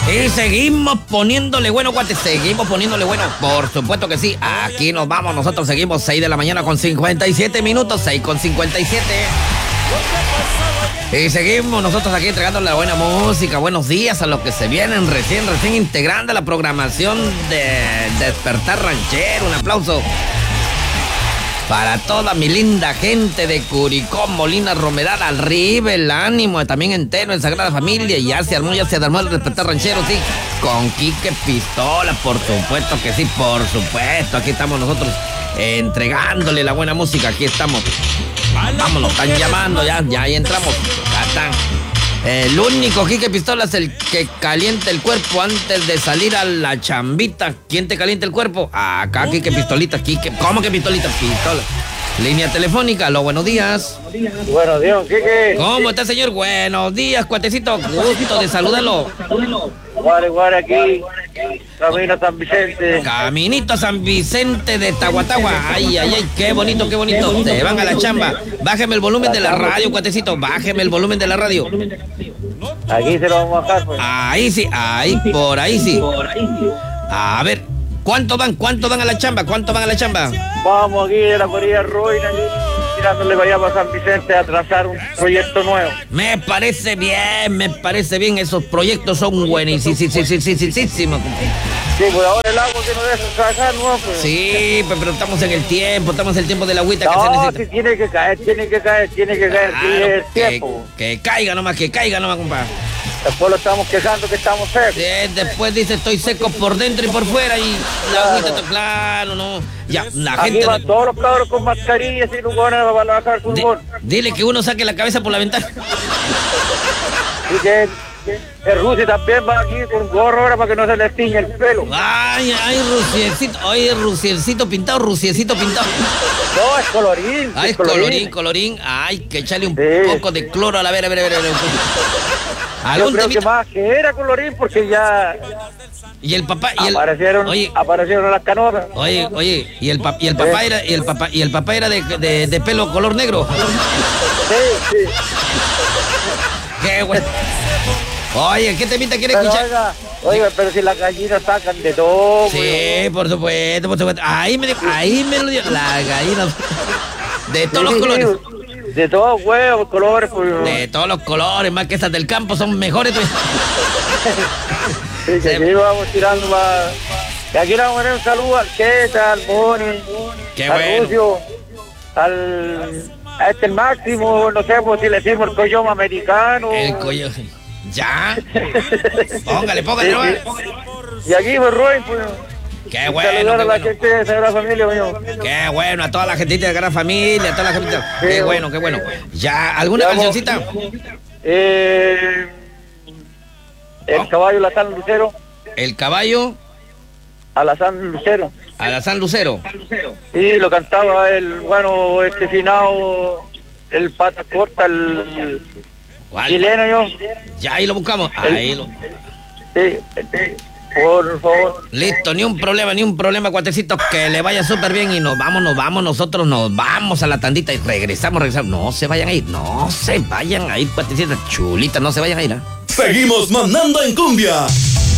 Y seguimos poniéndole bueno, guate, seguimos poniéndole bueno. Por supuesto que sí, aquí nos vamos, nosotros seguimos 6 de la mañana con 57 minutos, 6 con 57. Y seguimos nosotros aquí entregando la buena música. Buenos días a los que se vienen recién integrando la programación de Despertar Ranchero. Un aplauso para toda mi linda gente de Curicó, Molina, Romeral, arriba el ánimo, también entero en Sagrada Familia. Y ya se armó el Despertar Ranchero, sí, con Quique Pistola, por supuesto que sí, por supuesto. Aquí estamos nosotros entregándole la buena música, aquí estamos. Vámonos, están llamando, ya ahí entramos, ya están. El único Quique Pistola es el que calienta el cuerpo antes de salir a la chambita. ¿Quién te calienta el cuerpo? Acá Quique Pistolita, Quique. ¿Cómo que Pistolita? Pistola. Línea telefónica, aló, buenos días. Buenos días, Quique. ¿Cómo está, señor? Buenos días, cuatecito. Gusto de saludarlo. Guare aquí, camino a San Vicente. Caminito a San Vicente de Tahuatahua. Ay, qué bonito, qué bonito. Se van a la chamba. Bájeme el volumen de la radio, cuatecito. Bájeme el volumen de la radio. Aquí se lo vamos a bajar, pues. Ahí sí, por ahí sí. A ver, ¿cuánto van a la chamba? Vamos aquí de la Corilla Ruina, tirándole para allá para San Vicente a trazar un proyecto nuevo. Me parece bien, esos proyectos son buenísimos. Sí, pues ahora el agua que nos deja trabajar, ¿no? Pues. Sí, pero estamos en el tiempo de la agüita no, que se necesita. Sí, tiene que caer, claro, sí, es tiempo. Que caiga nomás, compadre. Después lo estamos quejando que estamos secos. Después dice estoy seco por dentro y por fuera y la agüita está claro, ¿no? Ya, la aquí gente... van todos los cabros con mascarillas y lugares para bajar con gol. Dile que uno saque la cabeza por la ventana. Y que el Rusi también va aquí con gorro ahora para que no se le tiñe el pelo. Ay, Rusielcito pintado. No, es colorín. Ay, es colorín. Ay, que echarle un poco de cloro a la ver. Yo creo que más que era colorín porque ya... Y el papá... Aparecieron las canotas. Oye, y el papá era de pelo color negro. Sí. Qué bueno. Oye, ¿qué temita quiere escuchar? Oiga, pero si las gallinas sacan de todo. Sí, por supuesto. Ahí me lo dio. Las gallinas. De todos los colores. De todos huevos, colores. Pues. De todos los colores, más que esas del campo, son mejores. Sí, aquí vamos tirando más. Y aquí le vamos a poner un saludo al Queta, al Moni, al Lucio, a el Máximo, no sé, pues si le decimos el coyoma americano. El coyoma. ¿Ya? Póngale. Y aquí, pues, Rubén, pues. Qué bueno. Saludar a la gente de Sagrada Familia, mío. Qué bueno, a toda la gente de Sagrada Familia, a toda la gente. Sí, qué bueno. ¿Ya? ¿Alguna cancioncita? El caballo Alazán Lucero. ¿El caballo? Alazán Lucero. Alazán Lucero. Sí, lo cantaba el, finado, el pata corta, el chileno, yo. Ya, ahí lo buscamos. Sí, por favor. Listo, ni un problema, cuatecitos, que le vaya súper bien y nosotros nos vamos a la tandita y regresamos. No se vayan a ir, cuatecitos, chulitas, no se vayan a ir, ¿eh? Seguimos mandando en cumbia.